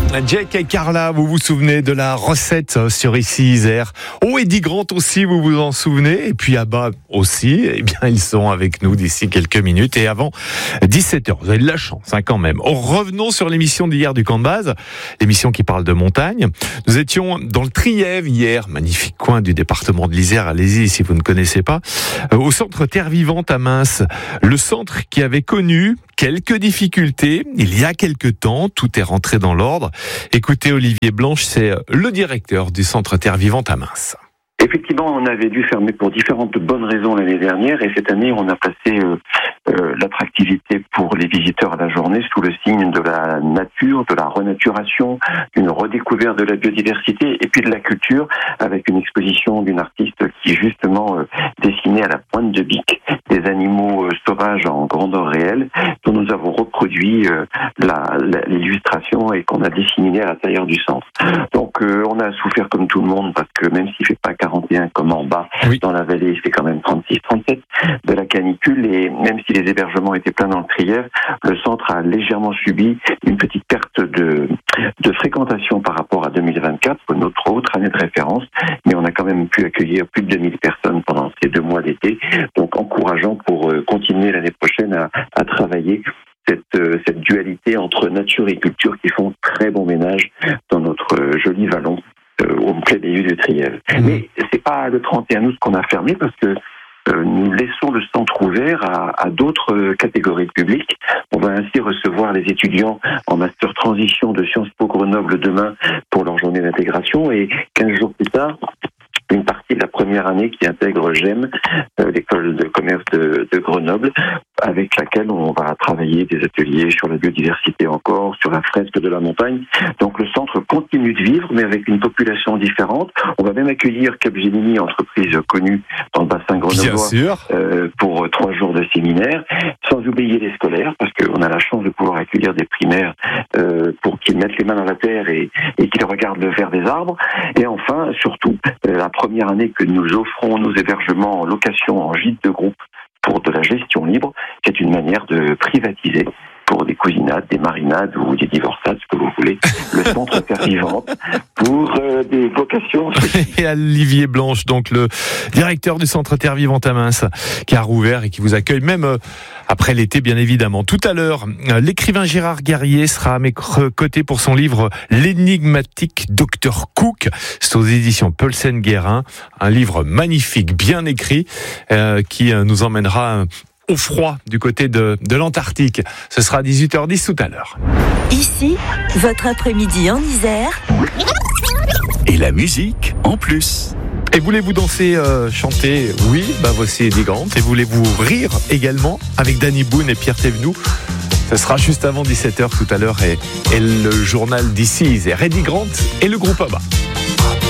Jake et Carla, vous vous souvenez de la recette sur Ici Isère. Oh, Eddie Grant aussi, vous vous en souvenez. Et puis Abba aussi. Eh bien, ils sont avec nous d'ici quelques minutes. Et avant 17h, vous avez de la chance quand même. Revenons sur l'émission d'hier du Camp de Base, l'émission qui parle de montagne. Nous étions dans le Trièves hier, magnifique coin du département de l'Isère. Allez-y si vous ne connaissez pas. Au centre Terre Vivante à Mins. Le centre qui avait connu quelques difficultés il y a quelques temps. Tout est rentré dans l'ordre. Écoutez, Olivier Blanche, c'est le directeur du centre Terre Vivante à Mins. Effectivement, on avait dû fermer pour différentes bonnes raisons l'année dernière, et cette année, on a placé l'attractivité pour les visiteurs à la journée sous le signe de la nature, de la renaturation, d'une redécouverte de la biodiversité et puis de la culture, avec une exposition d'une artiste qui justement dessinait à la pointe de bique des animaux sauvages en grandeur réelle, dont nous avons reproduit l'illustration et qu'on a dessiné à l'intérieur du centre. Donc on a souffert comme tout le monde, parce que même s'il ne fait pas 41 comme en bas, oui, dans la vallée, il fait quand même 36-37 de la canicule, et même si les hébergements étaient pleins dans le Trièves, le centre a légèrement subi une petite perte de fréquentation par rapport à 2024, notre autre année de référence, mais on a quand même pu accueillir plus de 2000 personnes pendant ces 2 mois d'été, donc encourageant pour continuer l'année prochaine à travailler cette dualité entre nature et culture qui font très bon ménage dans notre joli vallon au plein milieu du Trièves. Mais c'est pas le 31 août qu'on a fermé, parce que nous laissons le centre ouvert à d'autres catégories de public. On va ainsi recevoir les étudiants en master transition de Sciences Po Grenoble demain pour leur journée d'intégration, et 15 jours plus tard, une partie de la première année qui intègre GEM, l'école de commerce de Grenoble, avec laquelle on va travailler des ateliers sur la biodiversité encore, sur la fresque de la montagne. Donc le centre continue de vivre, mais avec une population différente. On va même accueillir Capgemini, entreprise connue dans le bassin grenoblois, pour 3 jours de séminaire, sans oublier les scolaires, parce qu'on a la chance de pouvoir accueillir des primaires pour qu'ils mettent les mains dans la terre et qu'ils regardent le vert des arbres. Et enfin, surtout, la première année que nous offrons nos hébergements en location en gîte de groupe pour de la gestion libre, qui est une manière de privatiser pour des cousinades, des marinades ou des divorçades, ce que vous voulez, le centre Terre Vivante pour des vocations. Et Olivier Blanche, donc le directeur du centre Terre Vivante à Mins, qui a rouvert et qui vous accueille même après l'été, bien évidemment. Tout à l'heure, l'écrivain Gérard Guerrier sera à mes côtés pour son livre L'énigmatique Dr Cook. C'est aux éditions Paulsen-Guérin, un livre magnifique, bien écrit, qui nous emmènera au froid du côté de l'Antarctique. Ce sera à 18h10 tout à l'heure. Ici, votre après-midi en Isère. Et la musique en plus. Et voulez-vous danser, chanter? Oui, voici Eddie Grant. Et voulez-vous rire également avec Danny Boone et Pierre Thévenoud? Ce sera juste avant 17h tout à l'heure, et le journal d'Ici Isère. Eddie Grant et le groupe Abba.